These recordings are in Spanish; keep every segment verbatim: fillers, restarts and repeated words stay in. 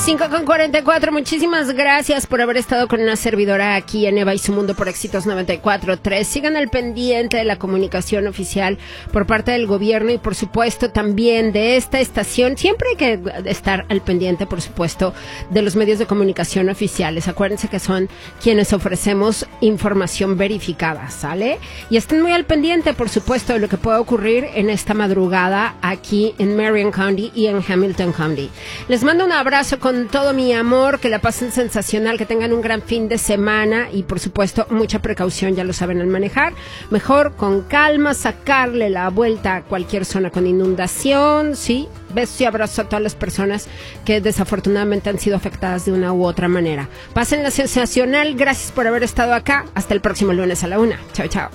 cinco con cuarenta y cuatro, muchísimas gracias por haber estado con una servidora aquí en Eva y su Mundo por Éxitos noventa y cuatro punto tres. Sigan al pendiente de la comunicación oficial por parte del gobierno y por supuesto también de esta estación. Siempre hay que estar al pendiente, por supuesto, de los medios de comunicación oficiales. Acuérdense que son quienes ofrecemos información verificada, ¿sale? Y estén muy al pendiente, por supuesto, de lo que pueda ocurrir en esta madrugada aquí en Marion County y en Hamilton County. Les mando un abrazo con todo mi amor, que la pasen sensacional, que tengan un gran fin de semana y por supuesto mucha precaución, ya lo saben, al manejar. Mejor con calma, sacarle la vuelta a cualquier zona con inundación, ¿sí? Besos y abrazos a todas las personas que desafortunadamente han sido afectadas de una u otra manera. Pásenla sensacional, gracias por haber estado acá. Hasta el próximo lunes a la una. Chao, chao.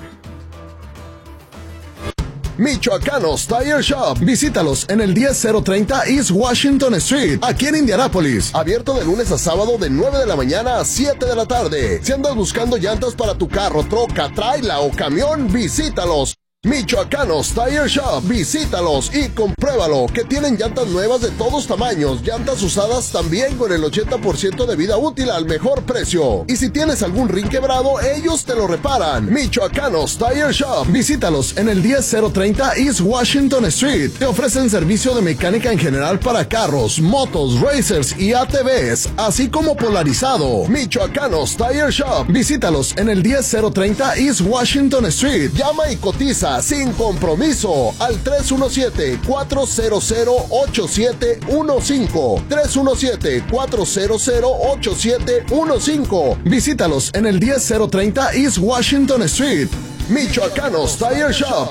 Michoacanos Tire Shop. Visítalos en el diez cero treinta East Washington Street, aquí en Indianápolis. Abierto de lunes a sábado de nueve de la mañana a siete de la tarde. Si andas buscando llantas para tu carro, troca, traila o camión, visítalos. Michoacanos Tire Shop, visítalos y compruébalo, que tienen llantas nuevas de todos tamaños, llantas usadas también con el ochenta por ciento de vida útil al mejor precio. Y si tienes algún rin quebrado, ellos te lo reparan. Michoacanos Tire Shop, visítalos en el diez cero treinta East Washington Street. Te ofrecen servicio de mecánica en general para carros, motos, racers y A T Vs, así como polarizado. Michoacanos Tire Shop, visítalos en el diez cero treinta East Washington Street. Llama y cotiza sin compromiso al tres uno siete, cuatro cero cero, ocho siete uno cinco, tres uno siete, cuatro cero cero, ocho siete uno cinco. Visítalos en el diez cero treinta East Washington Street. Michoacanos Tire Shop.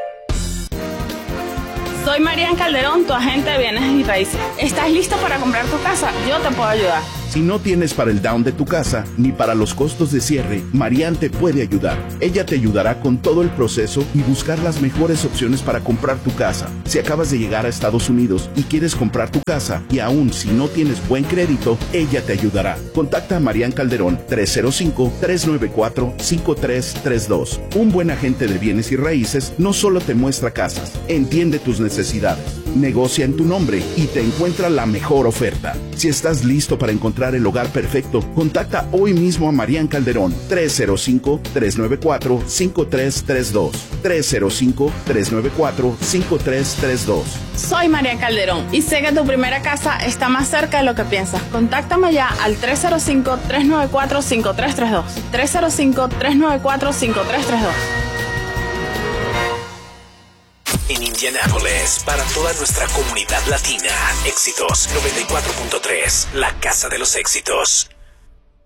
Soy Marian Calderón, tu agente de bienes y raíces. ¿Estás listo para comprar tu casa? Yo te puedo ayudar. Si no tienes para el down de tu casa, ni para los costos de cierre, Marian te puede ayudar. Ella te ayudará con todo el proceso y buscar las mejores opciones para comprar tu casa. Si acabas de llegar a Estados Unidos y quieres comprar tu casa, y aún si no tienes buen crédito, ella te ayudará. Contacta a Marian Calderón, tres cero cinco, tres nueve cuatro, cinco tres tres dos. Un buen agente de bienes y raíces no solo te muestra casas, entiende tus necesidades, negocia en tu nombre y te encuentra la mejor oferta. Si estás listo para encontrar el hogar perfecto, contacta hoy mismo a Marian Calderón, tres cero cinco, tres nueve cuatro, cinco tres tres dos, tres cero cinco, tres nueve cuatro, cinco tres tres dos. Soy Marian Calderón y sé que tu primera casa está más cerca de lo que piensas. Contáctame ya al tres cero cinco, tres nueve cuatro, cinco tres tres dos, tres cero cinco, tres nueve cuatro, cinco tres tres dos. En Indianápolis, para toda nuestra comunidad latina, Éxitos noventa y cuatro punto tres, la casa de los éxitos.